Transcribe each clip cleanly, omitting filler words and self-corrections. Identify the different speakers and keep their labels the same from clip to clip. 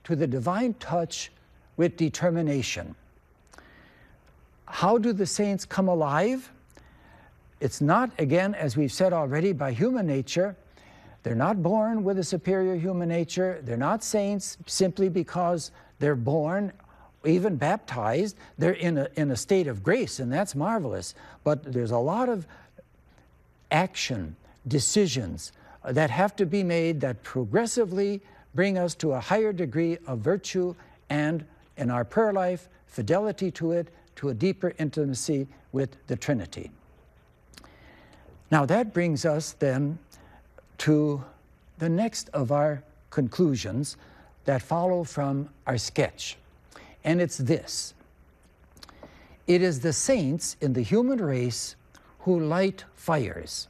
Speaker 1: to the divine touch with determination. How do the saints come alive? It's not, again, as we've said already, by human nature. They're not born with a superior human nature. They're not saints simply because they're born, even baptized. They're in a state of grace, and that's marvelous. But there's a lot of action, decisions that have to be made that progressively bring us to a higher degree of virtue and, in our prayer life, fidelity to it, to a deeper intimacy with the Trinity. Now that brings us then to the next of our conclusions that follow from our sketch. And it's this: it is the saints in the human race who light fires.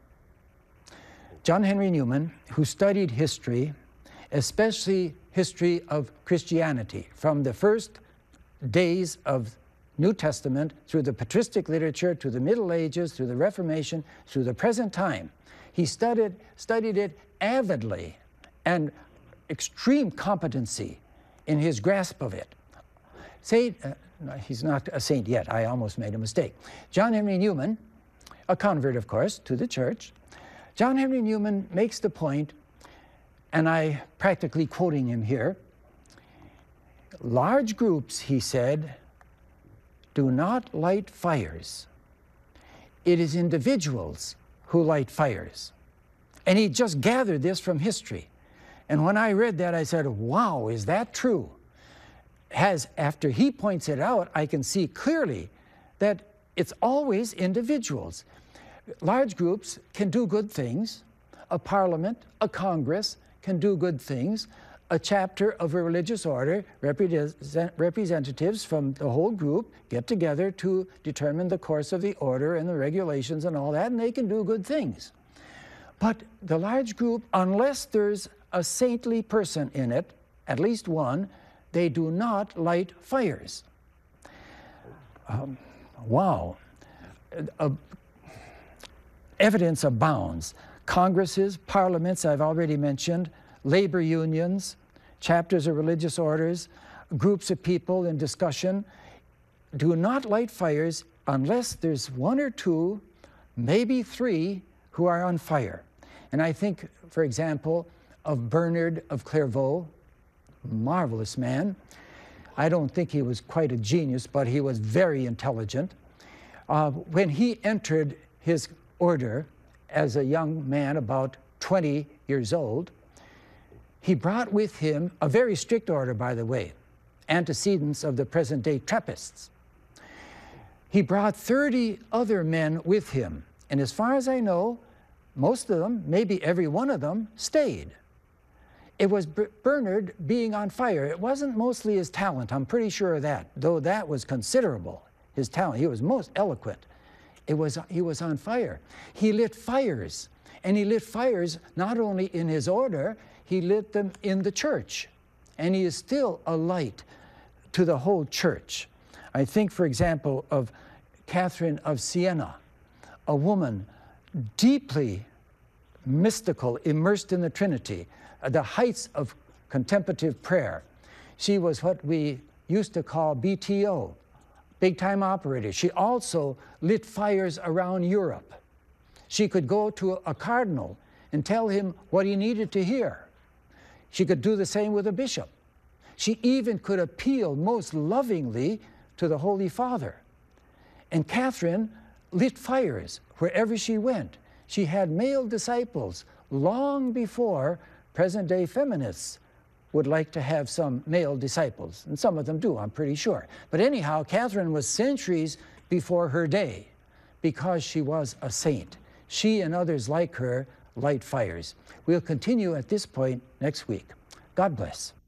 Speaker 1: John Henry Newman, who studied history, especially history of Christianity, from the first days of New Testament through the patristic literature, to the Middle Ages, through the Reformation, through the present time. He studied it avidly and extreme competency in his grasp of it. He's not a saint yet, I almost made a mistake. John Henry Newman, a convert, of course, to the church. John Henry Newman makes the point, and I practically quoting him here, large groups, he said, do not light fires. It is individuals who light fires. And he just gathered this from history. And when I read that, I said, wow, is that true? After he points it out, I can see clearly that it's always individuals. Large groups can do good things. A parliament, a congress can do good things. A chapter of a religious order, representatives from the whole group get together to determine the course of the order and the regulations and all that, and they can do good things. But the large group, unless there's a saintly person in it, at least one, they do not light fires. Wow. Evidence abounds. Congresses, parliaments, I've already mentioned, labor unions, chapters of religious orders, groups of people in discussion, do not light fires unless there's one or two, maybe three, who are on fire. And I think, for example, of Bernard of Clairvaux, marvelous man. I don't think he was quite a genius, but he was very intelligent. When he entered his order as a young man, about 20 years old, he brought with him a very strict order, by the way, antecedents of the present-day Trappists. He brought 30 other men with him, and as far as I know, most of them, maybe every one of them, stayed. It was Bernard being on fire. It wasn't mostly his talent, I'm pretty sure of that, though that was considerable, his talent. He was most eloquent. He was on fire. He lit fires, and he lit fires not only in his order, he lit them in the church, and he is still a light to the whole church. I think, for example, of Catherine of Siena, a woman deeply mystical, immersed in the Trinity, at the heights of contemplative prayer. She was what we used to call BTO, big-time operator. She also lit fires around Europe. She could go to a cardinal and tell him what he needed to hear. She could do the same with a bishop. She even could appeal most lovingly to the Holy Father. And Catherine lit fires wherever she went. She had male disciples long before present-day feminists would like to have some male disciples. And some of them do, I'm pretty sure. But anyhow, Catherine was centuries before her day because she was a saint. She and others like her light fires. We'll continue at this point next week. God bless.